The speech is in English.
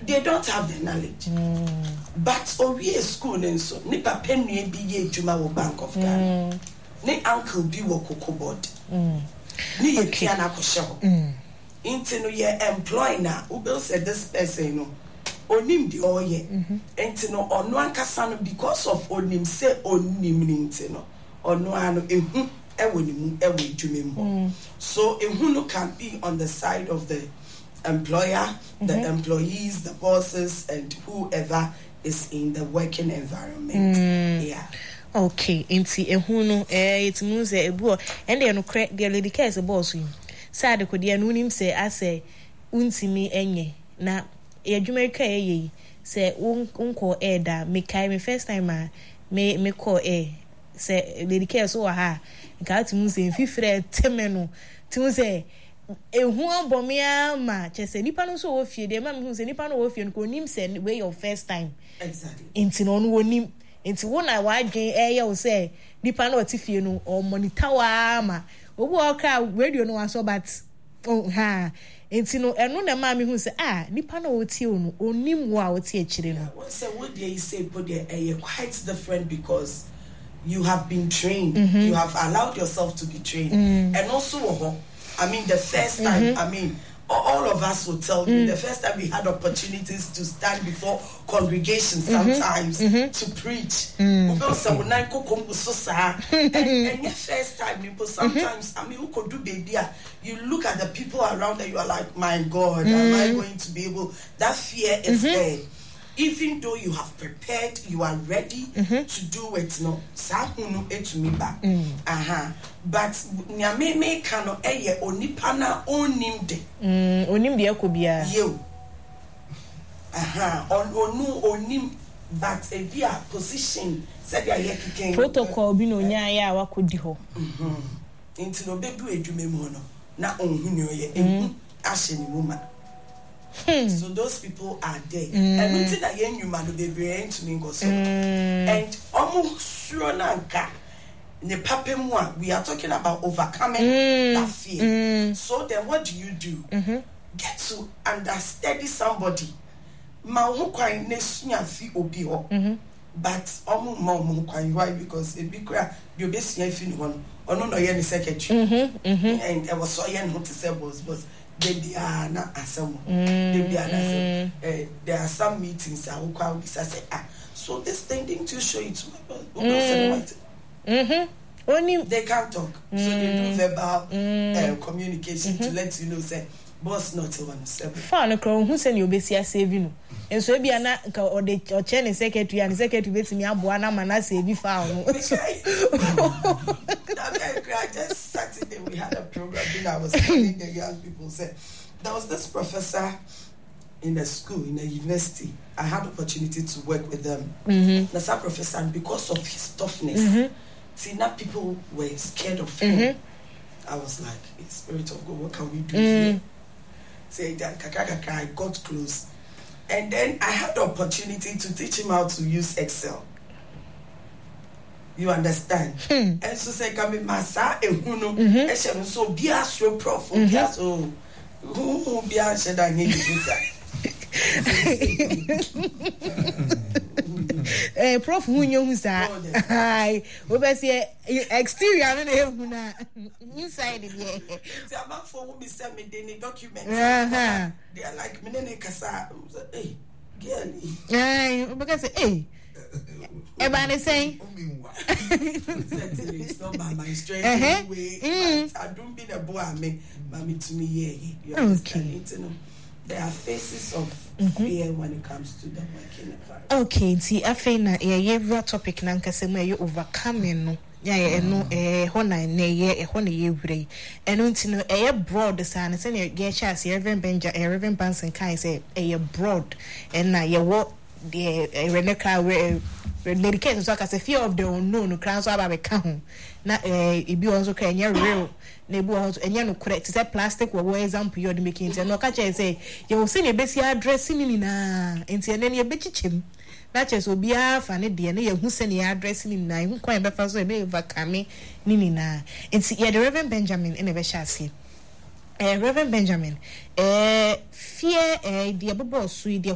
they don't have the knowledge. But we a school and so nipa penny be ye juma wo Bank of Ghana. Ne uncle be wo cocoa board. Ni ye piano ko show. Into no ye employ na Ubel said this person no onim di oye. Into no ono ankasa no because of onim say onim into no ono ano ehu ewo ni mu ewo dwuma mu. So ehu no can be on the side of the employer, the employees, the bosses, and whoever is in the working environment. Yeah. Okay, inti ehuno it means ebu and they no credit the lady cares a boss you. Sad could the anonym say I say untimi enye na edwuma ka ye say unko da me kai me first time me call say lady cares so ha nka timu say fifre temeno timu say ehu abomia ma chese nipa no so ofie de ma me say nipa no ofie no nim say we your first time exactly inti no no nim inti wona wadwen wo say nipa no otifie no o monitor wa ma obu okra radio no aso but inti no eno na ma me hu say nipa no otie no onim wo a otie akire no so what do you say put there quite different because you have been trained, you have allowed yourself to be trained, and also I mean, the first time, I mean, all of us will tell you, the first time we had opportunities to stand before congregations sometimes to preach. And your first time, people sometimes, I mean, who could do baby? You look at the people around and you are like, my God, am I going to be able? That fear is there. Even though you have prepared, you are ready to do it. No, but nyame kano eye onipana onim de. Onim de akobia. You. Onu onim but a via position said ya yekike. Protocol bi no nya ya wakodi ho. Inti no bebu edwuma mu no na onhu ne oye ehu ahye ni muma. So those people are there. And until that young human will be bringing to me so. And almost sure nanka ne papemwa we are talking about overcoming that fear. So then what do? Get to understudy somebody. Ma ho kwan ne sua fi obi ho. But omo kwan why because e bi kra the obesia fi ni ho no. Ono no ye ni secretary. And I was so yen who to say was they are not assemble. There are some meetings I will call this. I say, so this thing didn't to show it to my Only they can't talk. So they do verbal communication to let you know say boss not one seven. Fine, who send you besia saving? And so be ana or the chairman secretary and secretary bet me abuana mana save found. Just Saturday we had a program and I was telling the young people say there was this professor in a school, in a university. I had opportunity to work with them. The same professor, and because of his toughness, see now people were scared of him. I was like, Spirit of God, what can we do here? Say that I got close. And then I had the opportunity to teach him how to use Excel. You understand? And so say, come in massa, and who know, and so be a slow prof, so who be a shed I need prof who knew that I will say exterior inside it. I'm not for whom send me the document. They are like Menene Kasa. Hey, girl. Because hey. Everybody saying it's not by my strength anyway. I don't be the boy mommy to me here. Okay. There are phases of fear when it comes to the working environment. Okay, see, I think that every topic nanka se me overcoming no. Yeah, no, hona ne hona yebre. And until broad sana say ye chance Reverend Benjamin Reverend Banson kai say broad and na ye what the reneka dedication so as a fear of the unknown crowns so aba ka ho na e bi also ka nya real na ebu also enya no correct say plastic wo example you dey making say no ka che say you see na besi address ni na enti na e be chichem na che so bia fa ne de na ye hu se na address ni na hu kwan be fa so e be overcome ni na enti ye the Reverend Benjamin in e be sha ase Reverend Benjamin fear the bobo so the